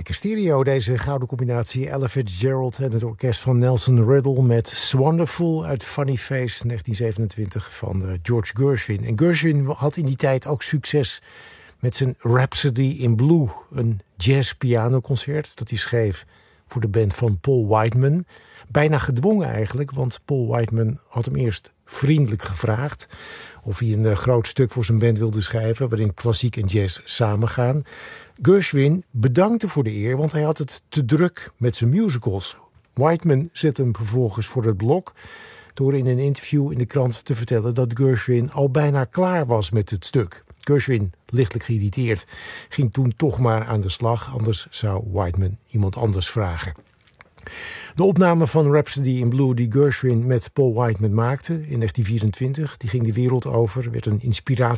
Lekker stereo, deze gouden combinatie. Ella Fitzgerald en het orkest van Nelson Riddle met Swonderful uit Funny Face 1927 van George Gershwin. En Gershwin had in die tijd ook succes met zijn Rhapsody in Blue, een jazz-pianoconcert dat hij schreef voor de band van Paul Whiteman. Bijna gedwongen eigenlijk, want Paul Whiteman had hem eerst vriendelijk gevraagd of hij een groot stuk voor zijn band wilde schrijven waarin klassiek en jazz samengaan. Gershwin bedankte voor de eer, want hij had het te druk met zijn musicals. Whiteman zette hem vervolgens voor het blok door in een interview in de krant te vertellen dat Gershwin al bijna klaar was met het stuk. Gershwin, lichtelijk geïrriteerd, ging toen toch maar aan de slag, anders zou Whiteman iemand anders vragen. De opname van Rhapsody in Blue die Gershwin met Paul Whiteman maakte in 1924, die ging de wereld over, werd een